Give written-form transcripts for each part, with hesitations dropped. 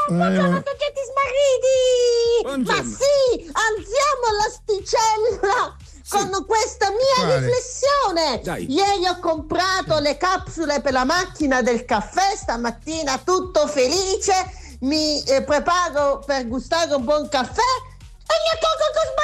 Buongiorno soggetti smarriti! Buongiorno. Ma sì, alziamo l'asticella con questa mia riflessione. Dai. Ieri ho comprato le capsule per la macchina del caffè, stamattina tutto felice, mi preparo per gustare un buon caffè e mi accorgo che ho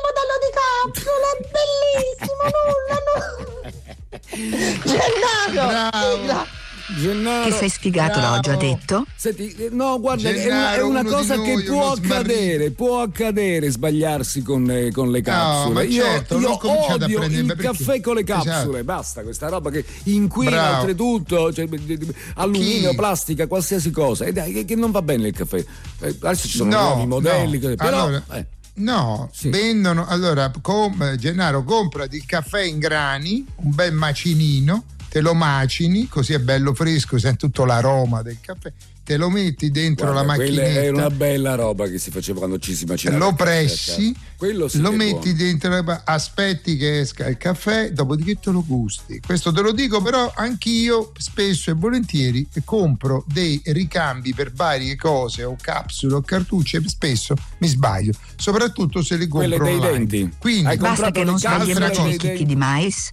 sbagliato il modello di capsula, è bellissimo, nulla. Gennaro, Gennaro, Che sei sfigato, l'ho già detto. Senti, no, guarda, Gennaro, è una uno cosa di che noi, può accadere sbagliarsi con le capsule. ma certo, io non cominciate a odio prendere, il perché? caffè con le capsule, Esatto. basta, questa roba che inquina. Bravo. Oltretutto, cioè, alluminio, Chi? plastica, qualsiasi cosa, e dai, che non va bene il caffè. Adesso ci sono nuovi modelli, no. però Allora, no, sì. vendono. Allora, Gennaro, comprati il caffè in grani, un bel macinino, te lo macini, così è bello fresco, senti tutto l'aroma del caffè, te lo metti dentro guarda, la quella macchinetta. è una bella roba che si faceva quando ci si macinava. Lo il caffè, pressi, quello sì lo che è metti buono. dentro, aspetti che esca il caffè, dopodiché te lo gusti. Questo te lo dico, però anch'io spesso e volentieri compro dei ricambi per varie cose, o capsule o cartucce, spesso mi sbaglio, soprattutto se le compro Quelle dei online. denti. Quindi Hai Basta comprato che non le sbagli capsule invece dei i chicchi di mais.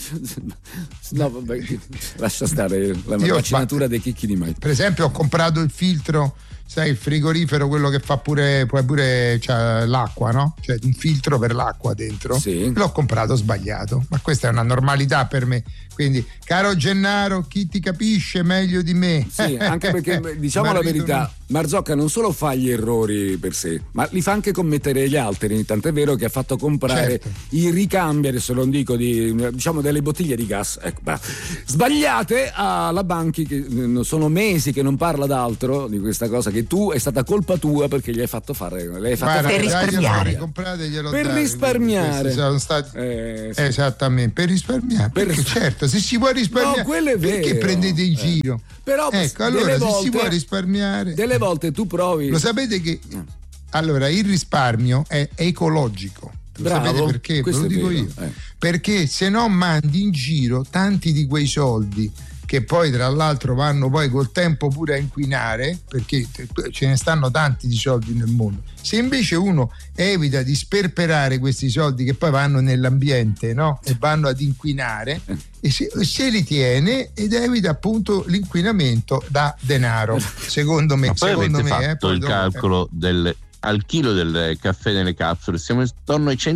No, vabbè, lascia stare la Io- macinatura dei chicchi di mais. Per esempio, ho comprato il filtro, sai, il frigorifero, quello che fa pure c'ha l'acqua, no? Cioè un filtro per l'acqua dentro. Sì. L'ho comprato sbagliato, ma questa è una normalità per me. Quindi, caro Gennaro, chi ti capisce meglio di me? Sì, anche perché diciamo la Marito verità, Marzocca non solo fa gli errori per sé, ma li fa anche commettere agli altri. Tant'è vero che ha fatto comprare Certo. i ricambi, adesso non dico diciamo delle bottiglie di gas, ecco, sbagliate alla Banchi, che sono mesi che non parla d'altro di questa cosa, che tu è stata colpa tua perché gli hai fatto fare. Guarda, Per risparmiare. Per risparmiare. Questi sono stati... Sì. Esattamente, per risparmiare. Perché certo, se si può risparmiare, No, quello è perché vero. prendete in giro? Però Ecco, allora delle se si volte- può risparmiare, Delle volte tu provi. lo sapete che allora il risparmio è ecologico. Lo Bravo, sapete perché? Ve questo lo è dico vero, io. Perché se no mandi in giro tanti di quei soldi che poi tra l'altro vanno poi col tempo pure a inquinare, perché ce ne stanno tanti di soldi nel mondo. Se invece uno evita di sperperare questi soldi che poi vanno nell'ambiente, no? E vanno ad inquinare, e se li tiene ed evita appunto l'inquinamento da denaro, secondo me. Ma poi Secondo avete me, fatto poi il dopo- calcolo al chilo del caffè nelle capsule, siamo intorno ai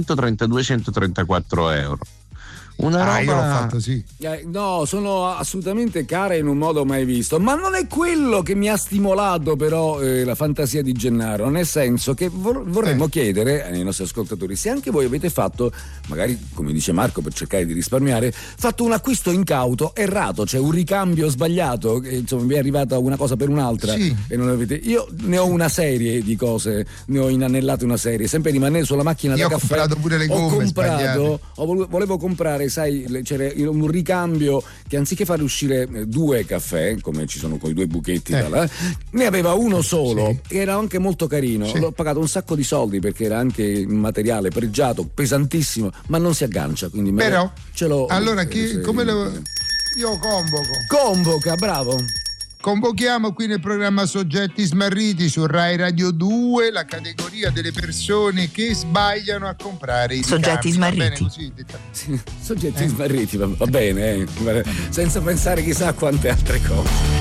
132-134 euro. Una roba... io l'ho fatto, sì. No, sono assolutamente care in un modo mai visto, ma non è quello che mi ha stimolato però la fantasia di Gennaro, nel senso che vorremmo chiedere ai nostri ascoltatori se anche voi avete fatto, magari come dice Marco per cercare di risparmiare, fatto un acquisto incauto, errato, cioè un ricambio sbagliato, che insomma vi è arrivata una cosa per un'altra, Sì. e non avete... Io ne ho una serie di cose, ne ho inanellate una serie, sempre rimanere sulla macchina Io da ho caffè. comprato pure le gomme sbagliate. Volevo comprare, sai, c'era un ricambio che anziché far uscire due caffè, come ci sono quei due buchetti, ne aveva uno solo, Sì. che era anche molto carino. Sì. L'ho pagato un sacco di soldi perché era anche un materiale pregiato, pesantissimo, ma non si aggancia. Quindi Però, ce l'ho. allora, come io Convoca, bravo. Convochiamo qui nel programma Soggetti Smarriti su Rai Radio 2 la categoria delle persone che sbagliano a comprare i Soggetti ricambi. Va bene smarriti. così? Soggetti smarriti, va bene, senza pensare chissà a quante altre cose.